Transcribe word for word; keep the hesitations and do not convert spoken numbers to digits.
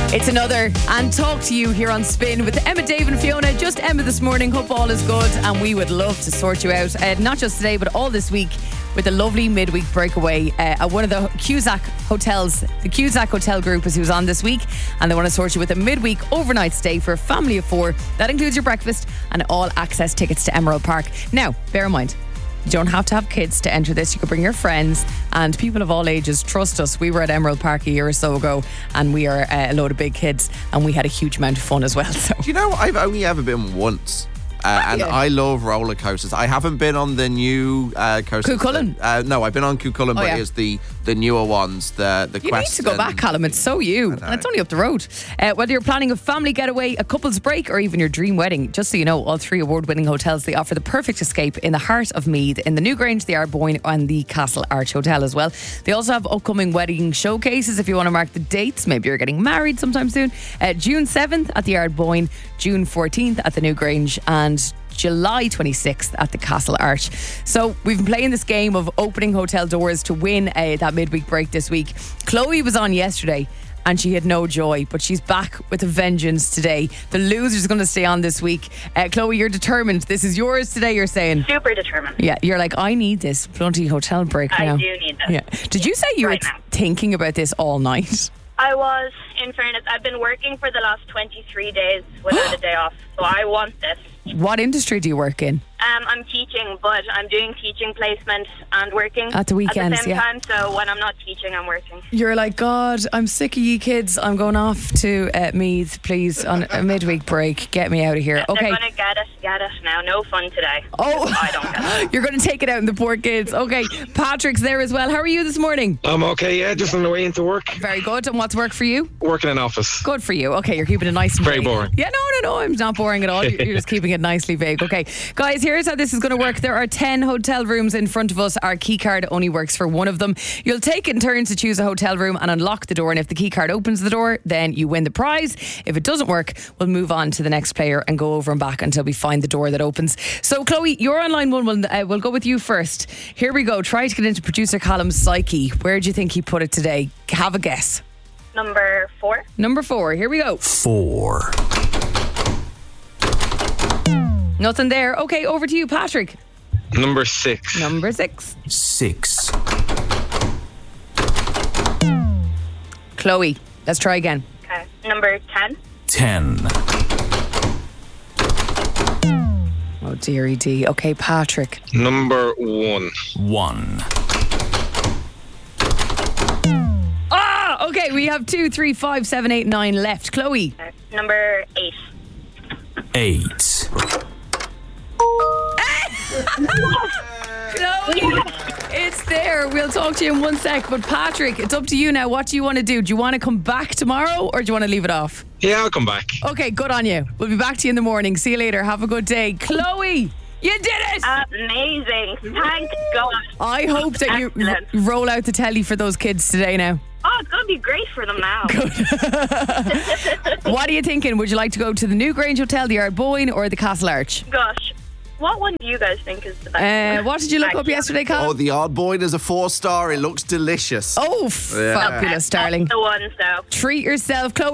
It's another and talk to you here on Spin with Emma, Dave and Fiona. Just Emma this morning. Hope all is good and we would love to sort you out. Uh, not just today but all this week with a lovely midweek breakaway uh, at one of the Cusack hotels. The Cusack Hotel Group is who's on this week, and they want to sort you with a midweek overnight stay for a family of four. That includes your breakfast and all access tickets to Emerald Park. Now, bear in mind, you don't have to have kids to enter this. You can bring your friends and people of all ages. Trust us, we were at Emerald Park a year or so ago and we are uh, a load of big kids and we had a huge amount of fun as well. So, do you know, I've only ever been once. Uh, and you? I love roller coasters. I haven't been on the new uh, coaster. Cuchulainn? Uh, no, I've been on Cuchulainn, Oh, but yeah. it's the, the newer ones. The the you Quest need to go and- back, Callum. It's so you. And it's only up the road. Uh, whether you're planning a family getaway, a couple's break, or even your dream wedding, just so you know, all three award-winning hotels, they offer the perfect escape in the heart of Meath, in the Newgrange, the Ardboyne, and the Castle Arch Hotel as well. They also have upcoming wedding showcases if you want to mark the dates. Maybe you're getting married sometime soon. Uh, June seventh at the Ardboyne, June fourteenth at the Newgrange, and July twenty-sixth at the Castle Arch. So we've been playing this game of opening hotel doors to win uh, that midweek break this week. Chloe was on yesterday and she had no joy, but she's back with a vengeance today. The loser's going to stay on this week. Uh, Chloe, you're determined. This is yours today, you're saying? Super determined. Yeah, you're like, I need this bloody hotel break I now. do need this. Yeah. Did you say you Right were now. thinking about this all night? I was, in fairness, I've been working for the last twenty-three days without a day off, so I want this. What industry do you work in? Um, I'm teaching, but I'm doing teaching placement and working At the weekends, at the same yeah. time. So when I'm not teaching, I'm working. You're like, God, I'm sick of you kids. I'm going off to uh, Meath, please, on a midweek break. Get me out of here. Okay. They're gonna get it, get it now. No fun today. Oh, I don't get it. You're going to take it out on the poor kids. Okay, Patrick's there as well. How are you this morning? I'm okay, yeah, just on the way into work. Very good. And what's work for you? Working in office. Good for you. Okay, you're keeping it nice and Very vague. boring. Yeah, no, no, no. I'm not boring at all. You're you're just keeping it nicely vague. Okay, guys, here's how this is going to work. There are ten hotel rooms in front of us. Our key card only works for one of them. You'll take in turns to choose a hotel room and unlock the door. And if the key card opens the door, then you win the prize. If it doesn't work, we'll move on to the next player and go over and back until we find the door that opens. So, Chloe, you're on line one. We'll, uh, we'll go with you first. Here we go. Try to get into producer Callum's psyche. Where do you think he put it today? Have a guess. Number four. Number four. Here we go. Four. Nothing there. Okay, over to you, Patrick. Number six. Number six. Six. Chloe, let's try again. Okay. Number ten. Ten. Oh, dearie D. Okay, Patrick. Number one. One. Ah, okay, we have two, three, five, seven, eight, nine left. Chloe. Okay. Number eight. Eight. Chloe, it's there. We'll talk to you in one sec. But Patrick, it's up to you now. What do you want to do? Do you want to come back tomorrow or do you want to leave it off? Yeah, I'll come back. Okay, good on you. We'll be back to you in the morning. See you later. Have a good day. Chloe, you did it! Amazing. Thank God. I hope that you Excellent. r- roll out the telly for those kids today now. Oh, it's going to be great for them now. What are you thinking? Would you like to go to the Newgrange Hotel, the Ardboyne, or the Castle Arch? Gosh. What one do you guys think is the best? Uh, what did you look up Actually, yesterday, Oh, Callum? the Ardboyne is a four star. It looks delicious. Oh, fabulous, darling. The ones, though. Treat yourself, Chloe.